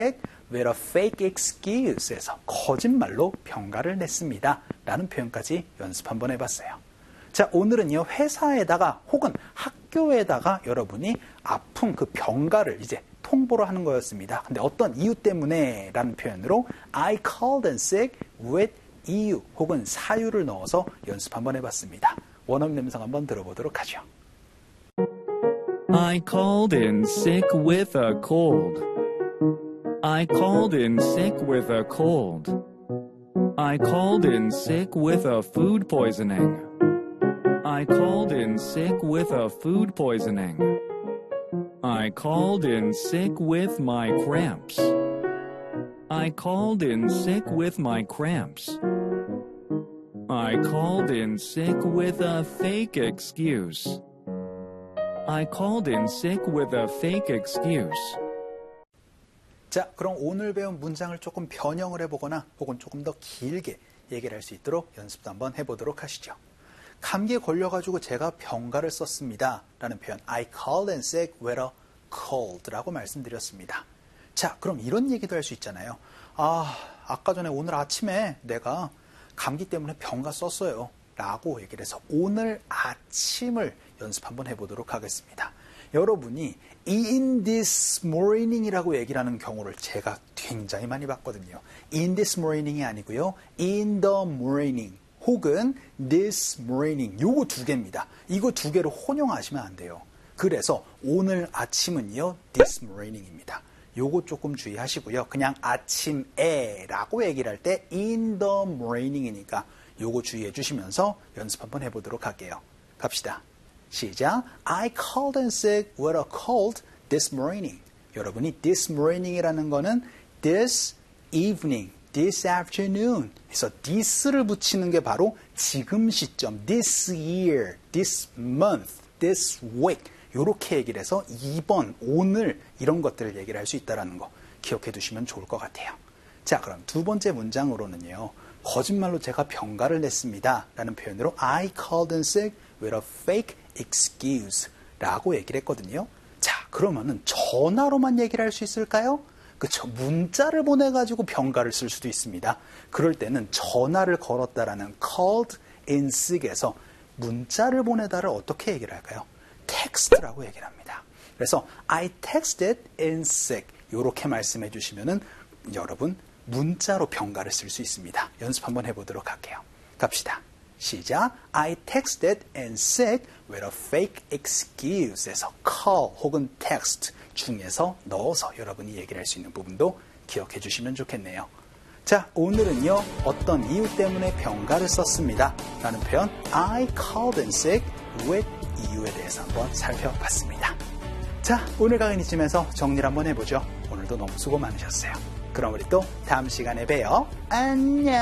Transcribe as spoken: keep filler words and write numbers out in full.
with a fake excuse에서 거짓말로 병가를 냈습니다. 라는 표현까지 연습 한번 해봤어요. 자, 오늘은요, 회사에다가 혹은 학교에다가 여러분이 아픈 그 병가를 이제 통보를 하는 거였습니다. 근데 어떤 이유 때문에 라는 표현으로 I called in sick with 이유 혹은 사유를 넣어서 연습 한번 해봤습니다. 원어민 음성 한번 들어보도록 하죠. I called in sick with a cold. I called in sick with a cold. I called in sick with a food poisoning. I called in sick with a food poisoning. I called in sick with my cramps. I called in sick with my cramps. I called in sick with a fake excuse. I called in sick with a fake excuse. 자, 그럼 오늘 배운 문장을 조금 변형을 해보거나 혹은 조금 더 길게 얘기를 할 수 있도록 연습도 한번 해보도록 하시죠. 감기에 걸려가지고 제가 병가를 썼습니다. 라는 표현 I called in sick with a cold 라고 말씀드렸습니다. 자, 그럼 이런 얘기도 할 수 있잖아요. 아, 아까 전에 오늘 아침에 내가 감기 때문에 병가 썼어요. 라고 얘기를 해서 오늘 아침을 연습 한번 해보도록 하겠습니다. 여러분이 in this morning 이라고 얘기를 하는 경우를 제가 굉장히 많이 봤거든요. in this morning이 아니고요. in the morning 혹은 this morning 요거 두 개입니다. 이거 두 개를 혼용하시면 안 돼요. 그래서 오늘 아침은요. this morning입니다. 요거 조금 주의하시고요. 그냥 아침에 라고 얘기를 할 때 in the morning이니까 요거 주의해 주시면서 연습 한번 해보도록 할게요. 갑시다. 시작. I called in sick with a cold this morning. 여러분이 this morning이라는 거는 this evening, this afternoon 해서 this를 붙이는 게 바로 지금 시점, this year, this month, this week 이렇게 얘기를 해서 이번, 오늘 이런 것들을 얘기를 할 수 있다는 거 기억해 두시면 좋을 것 같아요. 자, 그럼 두 번째 문장으로는요. 거짓말로 제가 병가를 냈습니다. 라는 표현으로 I called in sick with a fake excuse 라고 얘기를 했거든요. 자, 그러면은 전화로만 얘기를 할 수 있을까요? 그쵸. 문자를 보내가지고 병가를 쓸 수도 있습니다. 그럴 때는 전화를 걸었다라는 called in sick에서 문자를 보내다를 어떻게 얘기를 할까요? text라고 얘기를 합니다. 그래서 I texted in sick 이렇게 말씀해 주시면은 여러분 문자로 병가를 쓸 수 있습니다. 연습 한번 해보도록 할게요. 갑시다. 시작. I texted in sick with a fake excuse에서 call 혹은 text 중에서 넣어서 여러분이 얘기를 할 수 있는 부분도 기억해 주시면 좋겠네요. 자, 오늘은요. 어떤 이유 때문에 병가를 썼습니다. 라는 표현 I called in sick with 이유에 대해서 한번 살펴봤습니다. 자, 오늘 강의는 이쯤에서 정리를 한번 해보죠. 오늘도 너무 수고 많으셨어요. 그럼 우리 또 다음 시간에 봬요. 안녕.